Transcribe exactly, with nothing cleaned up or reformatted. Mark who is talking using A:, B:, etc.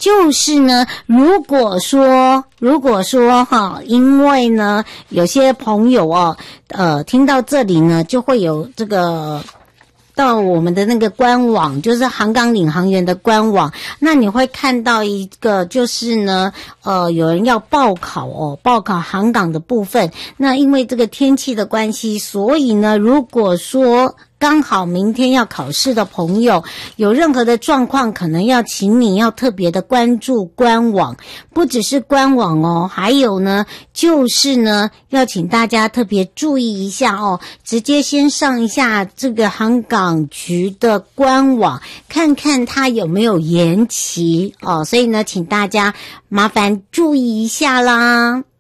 A: 就是呢，如果说如果说哈，因为呢有些朋友哦，呃，听到这里呢，就会有这个。到我们的那个官网，就是航港领航员的官网，那你会看到一个就是呢，呃，有人要报考哦，报考航港的部分。那因为这个天气的关系，所以呢，如果说刚好明天要考试的朋友，有任何的状况，可能要请你要特别的关注官网，不只是官网哦，还有呢，就是呢，要请大家特别注意一下哦，直接先上一下这个航港局的官网，看看它有没有延期哦，所以呢，请大家麻烦注意一下啦。